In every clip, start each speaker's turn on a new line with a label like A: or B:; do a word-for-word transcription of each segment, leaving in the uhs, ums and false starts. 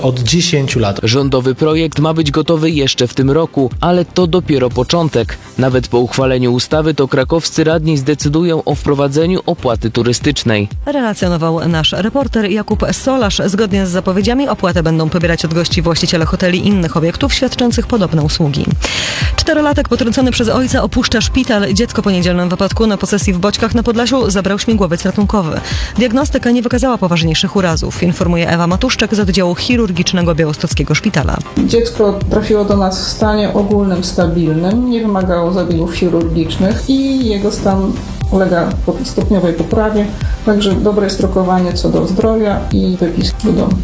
A: od dziesięciu lat.
B: Rządowy projekt ma być gotowy jeszcze w tym roku, ale to dopiero początek. Nawet po uchwaleniu ustawy to krakowscy radni zdecydują o wprowadzeniu opłaty turystycznej.
C: Relacjonował nasz reporter Jakub Solarz. Zgodnie z zapowiedziami opłatę będą pobierać od gości właściciele hoteli i innych obiektów świadczących podobne usługi. Czterolatek potrącony przez ojca opuszcza szpital. Dziecko po niedzielnym wypadku na posesji w Boćkach na Podlasiu zabrał śmigłowiec ratunkowy. Diagnostyka nie wykazała poważniejszych urazów, informuje Ewa Matuszczak z oddziału chirurgicznego Białostockiego Szpitala.
D: Dziecko trafiło do nas w stanie ogólnym, stabilnym, nie wymagało zabiegów chirurgicznych i jego stan ulega stopniowej poprawie, także dobre jest rokowanie co do zdrowia i wypis do domu.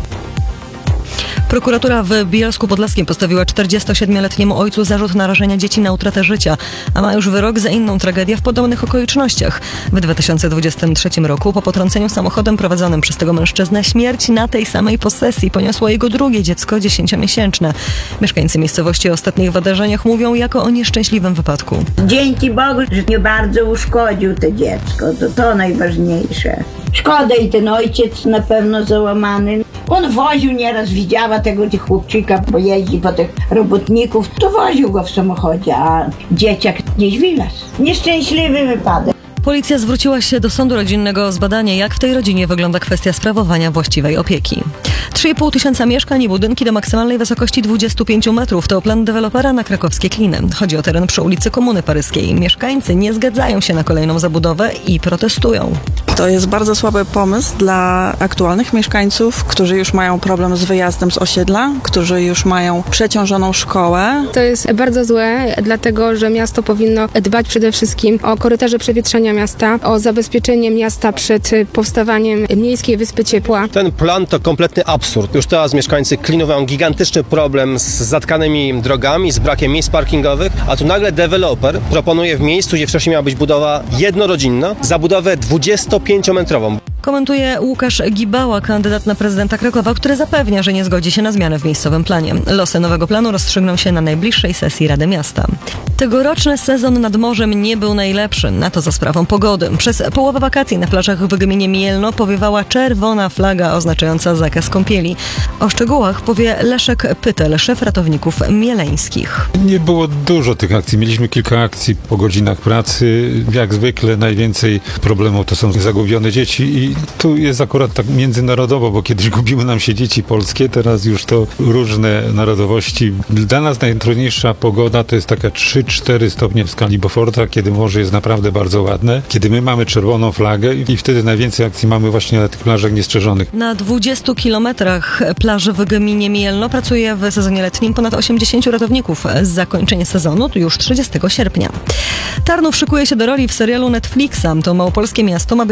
C: Prokuratura w Bielsku Podlaskim postawiła czterdziestosiedmioletniemu ojcu zarzut narażenia dzieci na utratę życia, a ma już wyrok za inną tragedię w podobnych okolicznościach. W dwa tysiące dwudziestym trzecim roku po potrąceniu samochodem prowadzonym przez tego mężczyznę śmierć na tej samej posesji poniosło jego drugie dziecko dziesięciomiesięczne. Mieszkańcy miejscowości o ostatnich wydarzeniach mówią jako o nieszczęśliwym wypadku.
E: Dzięki Bogu, że nie bardzo uszkodził to dziecko, to to najważniejsze. Szkoda i ten ojciec na pewno załamany. On woził nieraz, widziała tego chłopczyka, bo jeździ po tych robotników, to woził go w samochodzie, a dzieciak gdzieś wylazł. Nieszczęśliwy wypadek.
C: Policja zwróciła się do sądu rodzinnego o zbadanie, jak w tej rodzinie wygląda kwestia sprawowania właściwej opieki. trzy i pół tysiąca mieszkań i budynki do maksymalnej wysokości dwudziestu pięciu metrów to plan dewelopera na krakowskie Kliny. Chodzi o teren przy ulicy Komuny Paryskiej. Mieszkańcy nie zgadzają się na kolejną zabudowę i protestują.
F: To jest bardzo słaby pomysł dla aktualnych mieszkańców, którzy już mają problem z wyjazdem z osiedla, którzy już mają przeciążoną szkołę.
G: To jest bardzo złe, dlatego że miasto powinno dbać przede wszystkim o korytarze przewietrzenia miasta, o zabezpieczenie miasta przed powstawaniem miejskiej wyspy ciepła.
H: Ten plan to kompletny absurd. Już teraz mieszkańcy Klinów mają gigantyczny problem z zatkanymi drogami, z brakiem miejsc parkingowych, a tu nagle deweloper proponuje w miejscu, gdzie wcześniej miała być budowa jednorodzinna, zabudowę dwudziestopięciometrową.
C: Komentuje Łukasz Gibała, kandydat na prezydenta Krakowa, który zapewnia, że nie zgodzi się na zmianę w miejscowym planie. Losy nowego planu rozstrzygną się na najbliższej sesji Rady Miasta. Tegoroczny sezon nad morzem nie był najlepszy, na to za sprawą pogody. Przez połowę wakacji na plażach w gminie Mielno powiewała czerwona flaga oznaczająca zakaz kąpieli. O szczegółach powie Leszek Pytel, szef ratowników mieleńskich.
I: Nie było dużo tych akcji. Mieliśmy kilka akcji po godzinach pracy. Jak zwykle najwięcej problemów to są zagubione dzieci i tu jest akurat tak międzynarodowo, bo kiedyś gubiły nam się dzieci polskie, teraz już to różne narodowości. Dla nas najtrudniejsza pogoda to jest taka trzy cztery stopnie w skali Beauforta, kiedy morze jest naprawdę bardzo ładne, kiedy my mamy czerwoną flagę i wtedy najwięcej akcji mamy właśnie na tych plażach niestrzeżonych.
C: Na dwudziestu kilometrach plaży w gminie Mielno pracuje w sezonie letnim ponad osiemdziesięciu ratowników. Zakończenie sezonu to już trzydziestego sierpnia. Tarnów szykuje się do roli w serialu Netflixa. To małopolskie miasto ma być